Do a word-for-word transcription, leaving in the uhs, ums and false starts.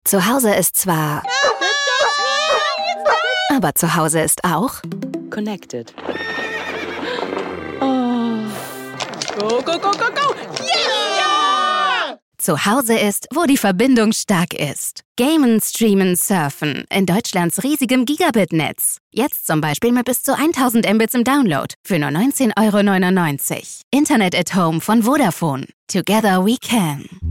Zu Hause ist zwar... Aber zu Hause ist auch... Connected. Oh. Go, go, go, go, go! Yeah! Zu Hause ist, wo die Verbindung stark ist. Gamen, streamen, surfen. In Deutschlands riesigem Gigabit-Netz. Jetzt zum Beispiel mit bis zu tausend Mbits im Download. Für nur neunzehn Euro neunundneunzig. Internet at Home von Vodafone. Together we can.